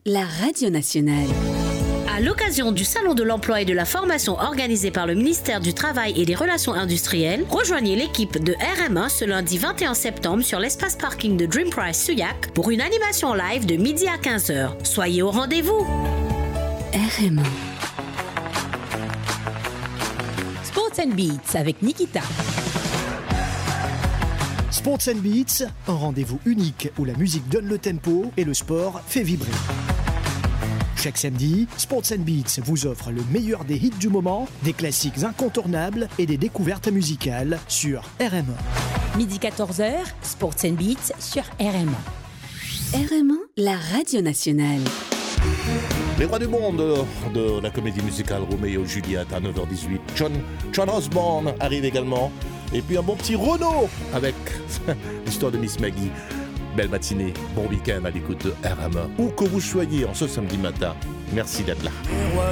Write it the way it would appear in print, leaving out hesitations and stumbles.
la radio nationale. À l'occasion du Salon de l'Emploi et de la Formation organisé par le ministère du Travail et des Relations Industrielles, rejoignez l'équipe de RM1 ce lundi 21 septembre sur l'espace parking de Dream Prize Suyac pour une animation live de midi à 15h. Soyez au rendez-vous. RM1. Sports and Beats avec Nikita. Sports and Beats, un rendez-vous unique où la musique donne le tempo et le sport fait vibrer. Chaque samedi, Sports and Beats vous offre le meilleur des hits du moment, des classiques incontournables et des découvertes musicales sur RM1. Midi 14h, Sports and Beats sur RM1. RM1, la radio nationale. Les rois du monde de la comédie musicale Roméo et Juliette à 9h18. John Osborne arrive également. Et puis un bon petit Renaud avec l'histoire de Miss Maggie. Belle matinée, bon week-end à l'écoute de RM1. Où que vous soyez en ce samedi matin, merci d'être là.